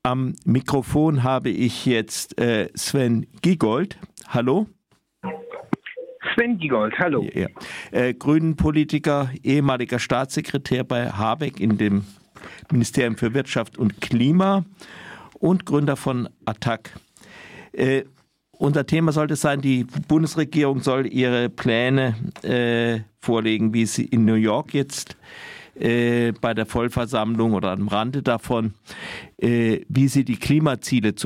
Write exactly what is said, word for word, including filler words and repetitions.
Am Mikrofon habe ich jetzt äh, Sven Giegold. Hallo. Sven Giegold, hallo. Ja, ja. Äh, Grünen-Politiker, ehemaliger Staatssekretär bei Habeck in dem Ministerium für Wirtschaft und Klima und Gründer von Attac. Äh, unser Thema sollte sein, die Bundesregierung soll ihre Pläne äh, vorlegen, wie sie in New York jetzt äh, bei der Vollversammlung oder am Rande davon, äh, wie sie die Klimaziele zu